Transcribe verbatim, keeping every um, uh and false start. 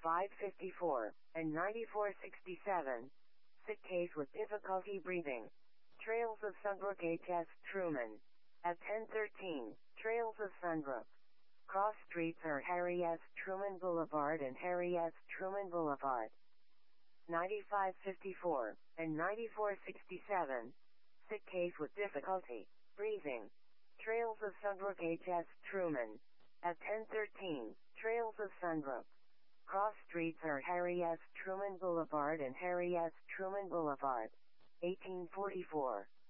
ninety-five fifty-four and ninety-four sixty-seven. Sick case with difficulty breathing. Trails of Sunbrook H S Truman. At ten thirteen, Trails of Sunbrook. Cross streets are Harry S. Truman Boulevard and Harry S. Truman Boulevard. ninety-five fifty-four and ninety-four sixty-seven. Sick case with difficulty breathing. Trails of Sunbrook H S Truman. At ten thirteen, Trails of Sunbrook. Cross streets are Harry S. Truman Boulevard and Harry S. Truman Boulevard. eighteen forty-four.